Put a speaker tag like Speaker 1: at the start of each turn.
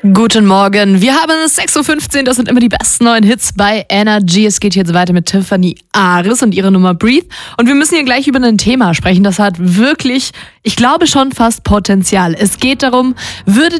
Speaker 1: Guten Morgen, wir haben 6.15 Uhr, das sind immer die besten neuen Hits bei Energy. Es geht jetzt weiter mit Tiffany Aris und ihrer Nummer Breathe. Und wir müssen hier gleich über ein Thema sprechen, das hat wirklich, ich glaube schon fast Potenzial. Es geht darum, würde